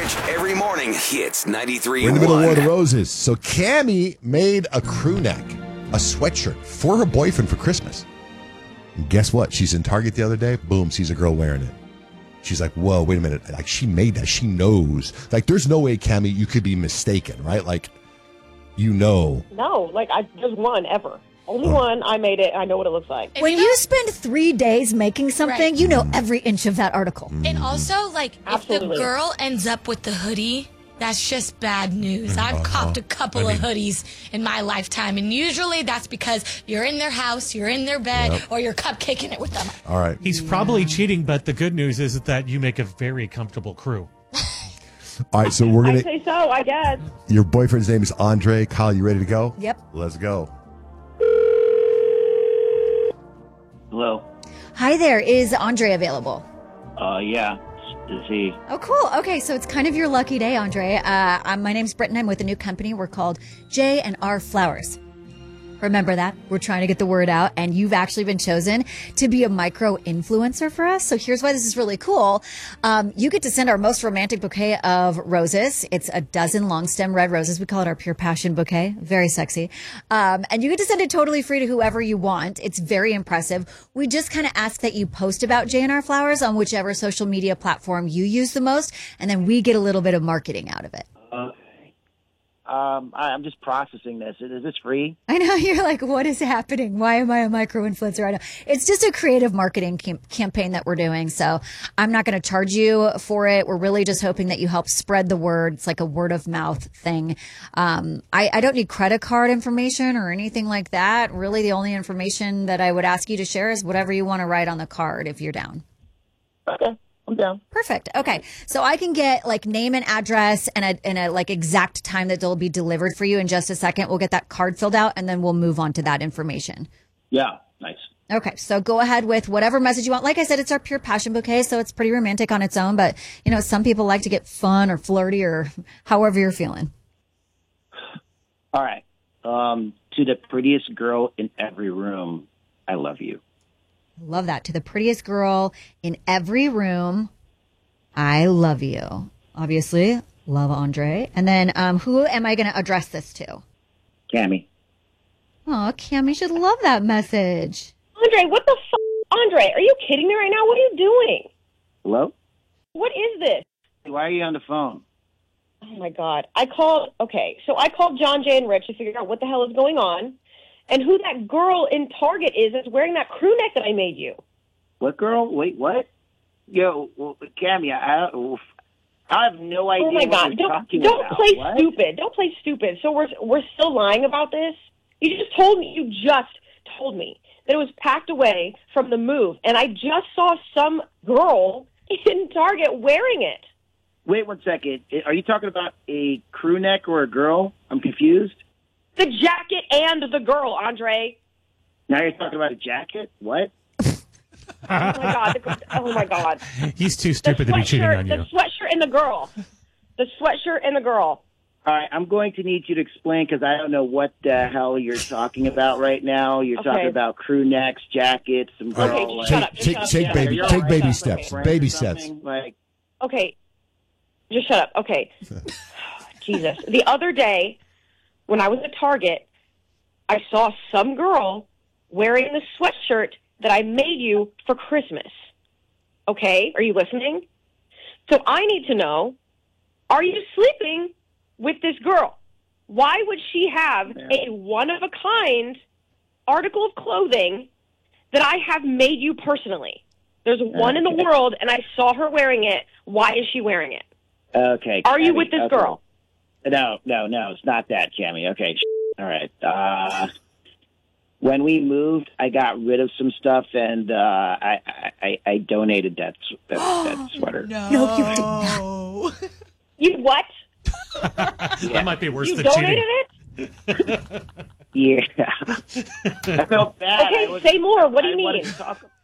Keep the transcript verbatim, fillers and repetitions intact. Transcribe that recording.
Rich, every morning hits ninety-three We're in the middle of War of the one. Roses. So Cammie made a crew neck, a sweatshirt for her boyfriend for Christmas. And guess what? She's in Target the other day. Boom, sees a girl wearing it. She's like, whoa, wait a minute. Like, she made that. She knows. Like, there's no way, Cammie, you could be mistaken, right? Like, you know. No, like, I just one ever. Only one. I made it. I know what it looks like. When you spend three days making something, Right. you know every inch of that article. And also, like, Absolutely. if the girl ends up with the hoodie, that's just bad news. I've copped a couple of hoodies in my lifetime, and usually that's because you're in their house, you're in their bed, Yep. or you're cupcaking it with them. All right. He's probably cheating, but the good news is that you make a very comfortable crew. All right, so we're I going to. say so, I guess. Your boyfriend's name is Andre. Kyle, you ready to go? Yep. Let's go. Hello. Hi there. Is Andre available? Uh, yeah. Is he? Oh, cool. Okay, so it's kind of your lucky day, Andre. Uh, I'm, my name's Britton. I'm with a new company. We're called J and R Flowers. Remember that? We're trying to get the word out, and you've actually been chosen to be a micro influencer for us. So here's why this is really cool. Um, you get to send our most romantic bouquet of roses. It's a dozen long stem red roses. We call it our pure passion bouquet. Very sexy. Um, and you get to send it totally free to whoever you want. It's very impressive. We just kind of ask that you post about J and R Flowers on whichever social media platform you use the most, and then we get a little bit of marketing out of it. Uh, um, I, I'm just processing this. Is this free? I know you're like, what is happening? Why am I a micro influencer? I know it's just a creative marketing cam- campaign that we're doing. So I'm not going to charge you for it. We're really just hoping that you help spread the word. It's like a word of mouth thing. Um, I, I don't need credit card information or anything like that. Really, the only information that I would ask you to share is whatever you want to write on the card if you're down. Okay, I'm down. Perfect. Okay. So I can get like name and address and a, and a like exact time that they'll be delivered for you in just a second. We'll get that card filled out and then we'll move on to that information. Yeah, nice. Okay. So go ahead with whatever message you want. Like I said, it's our pure passion bouquet. So it's pretty romantic on its own, but you know, some people like to get fun or flirty or however you're feeling. All right. Um, to the prettiest girl in every room, I love you. Love that. To the prettiest girl in every room, I love you. Obviously, love Andre. And then um, who am I going to address this to? Cammie. Oh, Cam, you should love that message. Andre, what the f***? Andre, are you kidding me right now? What are you doing? Hello? What is this? Why are you on the phone? Oh, my God. I called, okay, so I called John, Jay, and Rich to figure out what the hell is going on and who that girl in Target is that's wearing that crew neck that I made you. What girl? Wait, what? Yo, well, Cammie, I, I have no idea Oh, my what God. you're Don't, talking don't about. play What? stupid. Don't play stupid. So we're, we're still lying about this? You just told me, you just told me that it was packed away from the move, and I just saw some girl in Target wearing it. Wait one second. Are you talking about a crew neck or a girl? I'm confused. The jacket and the girl, Andre. Now you're talking about a jacket? What? Oh, my God. The, oh, my God. He's too stupid to be cheating on you. The sweatshirt and the girl. The sweatshirt and the girl. All right, I'm going to need you to explain because I don't know what the hell you're talking about right now. You're Okay. talking about crew necks, jackets, some girl. Okay, like, just shut up. Take, take, Just take shut up. baby, You're take all baby right. steps. Friends Baby or steps. something? Like, Okay. Just shut up. Okay. Jesus. The other day, when I was at Target, I saw some girl wearing the sweatshirt that I made you for Christmas. Okay? Are you listening? So I need to know, are you sleeping with this girl? Why would she have a one-of-a-kind article of clothing that I have made you personally? There's one in the Okay. world, and I saw her wearing it. Why is she wearing it? okay. Are you Cammie, with this okay. girl? No, no, no. It's not that, Cammie. Okay. All right. Uh, when we moved, I got rid of some stuff, and uh, I, I I donated that that, that sweater. No. No, you did not. You what? That might be worse You than donated cheating. it? Yeah. I felt bad. Okay, I was- say more. What do you I wanted mean? to talk-